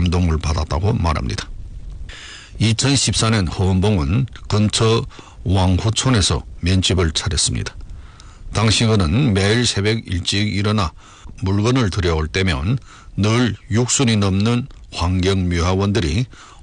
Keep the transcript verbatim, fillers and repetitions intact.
감동을 받았다고 말합니다. 이천십사 년 허은봉은 근처 왕후촌에서 면집을 차렸습니다. 당시 그는 매일 새벽 일찍 일어나 물건을 들여올 때면 늘 육순이 넘는 환경미화원들이